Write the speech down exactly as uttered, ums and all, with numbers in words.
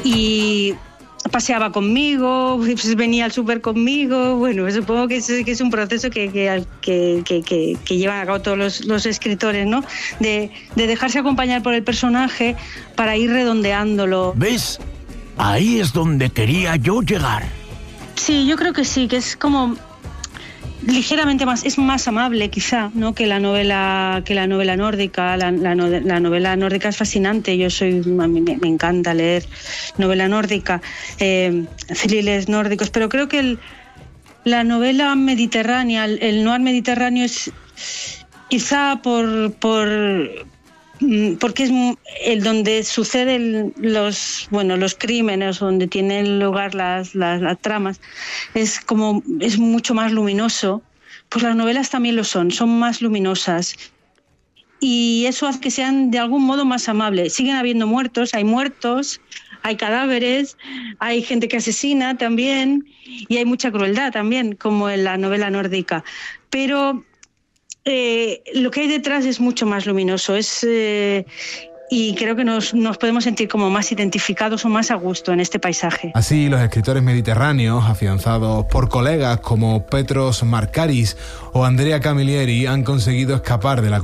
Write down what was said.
y paseaba conmigo, pues venía al súper conmigo. Bueno, supongo que es, que es un proceso que, que, que, que, que llevan a cabo todos los, los escritores, ¿no? De, de dejarse acompañar por el personaje para ir redondeándolo. ¿Ves? Ahí es donde quería yo llegar. Sí, yo creo que sí, que es como ligeramente más, es más amable quizá, ¿no? que la novela que la novela nórdica. La, la, la novela nórdica es fascinante. Yo soy, a mí me, me encanta leer novela nórdica, eh, thrillers nórdicos, pero creo que el, la novela mediterránea, el, el noir mediterráneo es quizá por por porque es el donde suceden los bueno los crímenes, donde tienen lugar las, las, las tramas, es como es mucho más luminoso. Pues las novelas también lo son, son más luminosas, y eso hace que sean de algún modo más amables. Siguen habiendo muertos, hay muertos, hay cadáveres, hay gente que asesina también, y hay mucha crueldad también, como en la novela nórdica, pero Eh, lo que hay detrás es mucho más luminoso, es, eh, y creo que nos, nos podemos sentir como más identificados o más a gusto en este paisaje. Así, los escritores mediterráneos, afianzados por colegas como Petros Markaris o Andrea Camilleri, han conseguido escapar de la